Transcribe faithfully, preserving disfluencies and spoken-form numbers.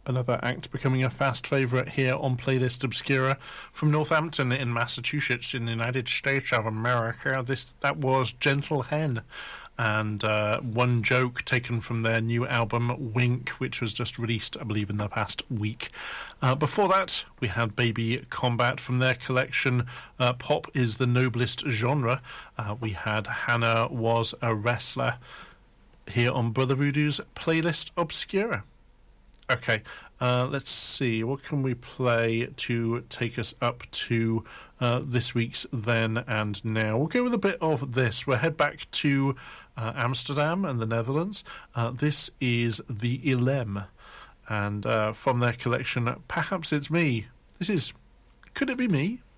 Another act becoming a fast favourite here on Playlist Obscura from Northampton in Massachusetts in the United States of America. This that was Gentle Hen, and uh, one joke taken from their new album Wink, which was just released, I believe, in the past week. Uh, before that, we had Baby Combat from their collection uh, Pop is the Noblest Genre. Uh, we had Hannah Was a Wrestler here on Brother Voodoo's Playlist Obscura. Okay, uh, let's see. What can we play to take us up to uh, this week's Then and Now? We'll go with a bit of this. We'll head back to uh, Amsterdam and the Netherlands. Uh, this is the Ilem, and uh, from their collection, Perhaps It's Me. This is Could It Be Me?